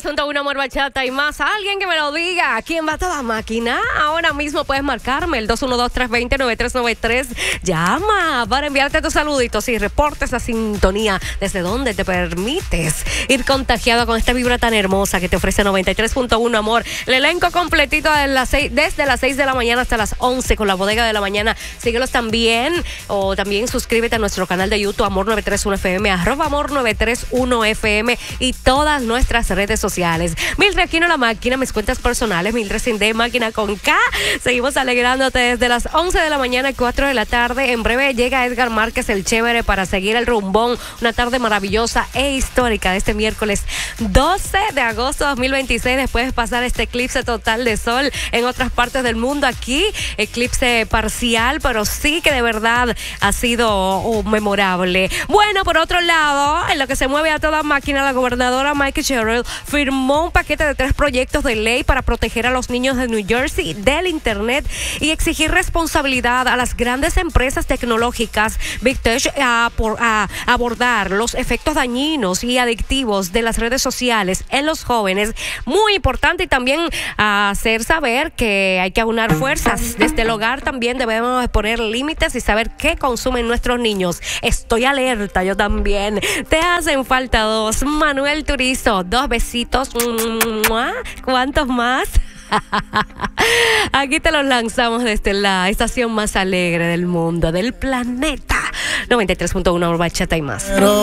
93.1 Amor Bachata y más. Alguien que me lo diga. ¿Quién va a toda máquina? Ahora mismo puedes marcarme el 212-320-9393. Llama para enviarte tus saluditos y reportes la sintonía desde donde te permites ir contagiado con esta vibra tan hermosa que te ofrece 93.1 Amor. El elenco completito desde las 6 de la mañana hasta las 11 con la bodega de la mañana. Síguelos también o también suscríbete a nuestro canal de YouTube Amor 931 FM, @Amor 931 FM y todas nuestras redes sociales. Mildred Aquino la máquina, mis cuentas personales, Mildred Cindé, máquina con K. Seguimos alegrándote desde las 11 de la mañana a 4 de la tarde. En breve llega Edgar Márquez, el chévere, para seguir el rumbón. Una tarde maravillosa e histórica de este miércoles 12 de agosto de 2026. Después de pasar este eclipse total de sol en otras partes del mundo, aquí eclipse parcial, pero sí que de verdad ha sido memorable. Bueno, por otro lado, en lo que se mueve a toda máquina, la gobernadora Michelle Sherrill firmó un paquete de 3 proyectos de ley para proteger a los niños de New Jersey del Internet y exigir responsabilidad a las grandes empresas tecnológicas Big Tech a abordar los efectos dañinos y adictivos de las redes sociales en los jóvenes. Muy importante, y también hacer saber que hay que aunar fuerzas. Desde el hogar también debemos poner límites y saber qué consumen nuestros niños. Estoy alerta, yo también. Te hacen falta 2. Manuel Turizo, 2 besitos. ¿Cuántos más? Aquí te los lanzamos desde la estación más alegre del mundo, del planeta. 93.1 Bachata y más.